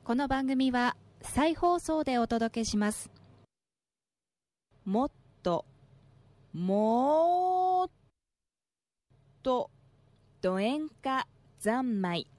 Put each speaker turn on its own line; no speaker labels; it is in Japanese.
この番組は再放送でお届けします。もっともっとド演歌三昧